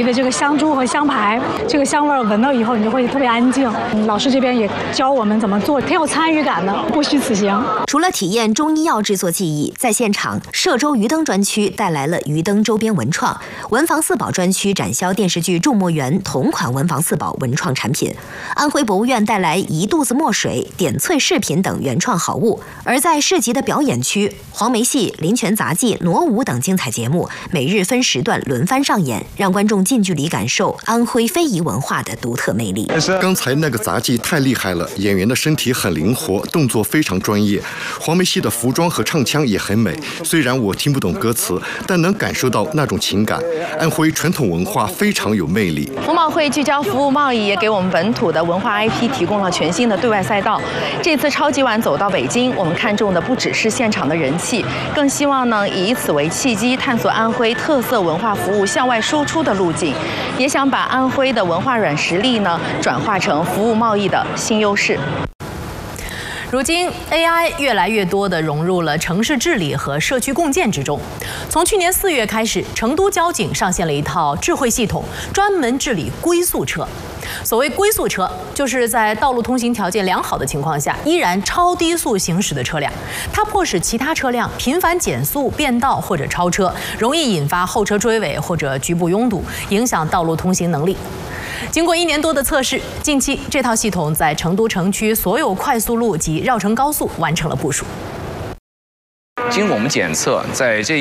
的这个香珠和香牌，这个香味闻到以后，你就会特别安静。老师这边也教我们怎么做，挺有参与感的，不虚此行。 除了体验中医药制作技艺，在现场，歙州鱼灯专区带来了鱼灯周边文创，文房四宝专区展销电视剧《众墨园》同款文房四宝文创产品，安徽博物院带来一肚子墨水、点翠饰品等原创好物。而在市集的表演区，黄梅戏、林泉杂技、傩舞等精彩节目每日分时段轮番上演，让观众近距离感受安徽非遗文化的独特魅力。 刚才那个杂技太厉害了，演员的身体很灵活，动作非常专业。黄梅戏的服装和唱腔也很美，虽然我听不懂歌词，但能感受到那种情感。安徽传统文化非常有魅力。 服贸会聚焦服务贸易，也给我们本土的文化 IP 提供了全新的对外赛道。这次超级碗走到北京，我们看重的不只是现场的人气，更希望呢以此为契机，探索安徽特色文化服务向外输出的路径，也想把安徽的文化软实力呢转化成服务贸易的新优势。 如今 AI 越来越多地融入了城市治理和社区共建之中。从去年4月开始，成都交警上线了一套智慧系统，专门治理龟速车。所谓龟速车，就是在道路通行条件良好的情况下，依然超低速行驶的车辆。它迫使其他车辆频繁减速、变道或者超车，容易引发后车追尾或者局部拥堵，影响道路通行能力。经过1年多的测试，近期这套系统在成都城区所有快速路及绕城高速完成了部署。 经过我们检测，在这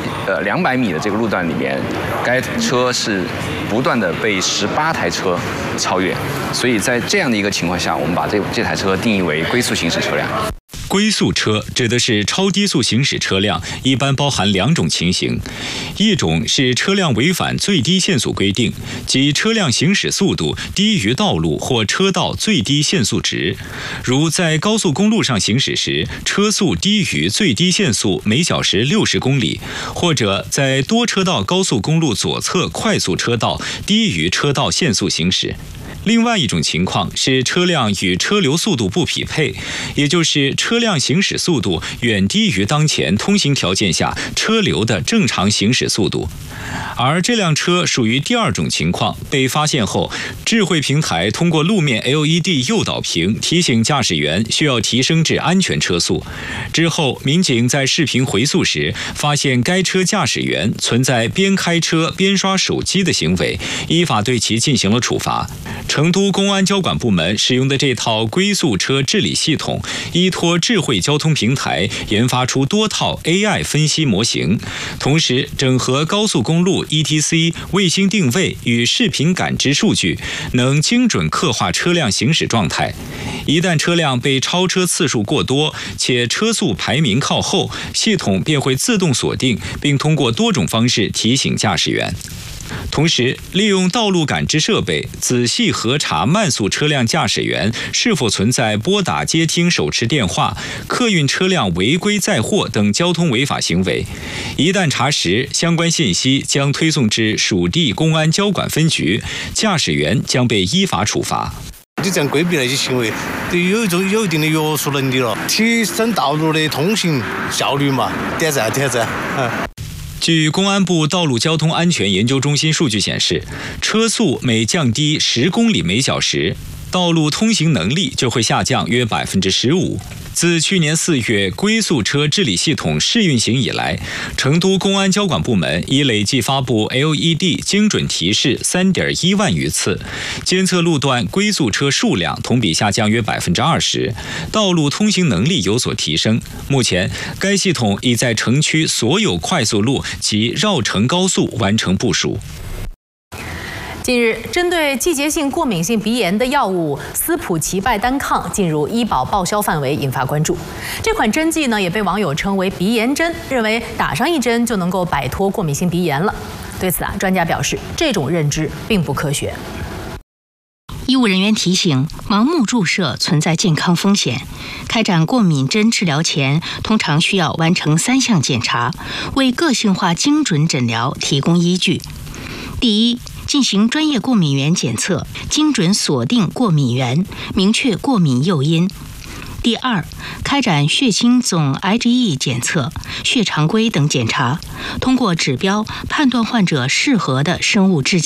200米的这个路段里面，该车是不断的被18台车超越，所以在这样的一个情况下，我们把这台车定义为龟速行驶车辆。 龟速车指的是超低速行驶车辆，一般包含2种情形，一种是车辆违反最低限速规定，即车辆行驶速度低于道路或车道最低限速值，如在高速公路上行驶时，车速低于最低限速每小时60公里，或者在多车道高速公路左侧快速车道低于车道限速行驶。另外一种情况是车辆与车流速度不匹配，也就是车辆行驶速度远低于当前通行条件下车流的正常行驶速度。而这辆车属于第2种情况，被发现后，智慧平台通过路面 LED 诱导屏提醒驾驶员需要提升至安全车速。之后，民警在视频回溯时发现该车驾驶员存在边开车边刷手机的行为，依法对其进行了处罚。成都公安交管部门使用的这套龟速车治理系统，依托智慧交通平台研发出多套 AI 分析模型，同时整合高速公路 ETC 卫星定位与视频感知数据，能精准刻画车辆行驶状态。一旦车辆被超车次数过多，且车速排名靠后，系统便会自动锁定，并通过多种方式提醒驾驶员。同时，利用道路感知设备仔细核查慢速车辆驾驶员是否存在拨打接听手持电话、客运车辆违规载货等交通违法行为。一旦查实，相关信息将推送至属地公安交管分局，驾驶员将被依法处罚。 你这样规避那些行为，有一定的约束能力了，提升道路的通行效率嘛，点赞。 据公安部道路交通安全研究中心数据显示，车速每降低10公里每小时，道路通行能力就会下降约15%。自去年4月龟速车治理系统试运行以来，成都公安交管部门已累计发布 LED 精准提示3.1万余次，监测路段龟速车数量同比下降约20%，道路通行能力有所提升。目前，该系统已在城区所有快速路及绕城高速完成部署。 近日，针对季节性过敏性鼻炎的药物司普齐拜单抗进入医保报销范围，引发关注。这款针剂呢，也被网友称为鼻炎针，认为打上1针就能够摆脱过敏性鼻炎了。对此专家表示，这种认知并不科学。 医务人员提醒，盲目注射存在健康风险。开展过敏针治疗前，通常需要完成3项检查，为个性化精准诊疗提供依据。第一，进行专业过敏原检测，精准锁定过敏源，明确过敏诱因。第二，开展血清总 IgE 检测、血常规等检查，通过指标判断患者适合的生物制剂。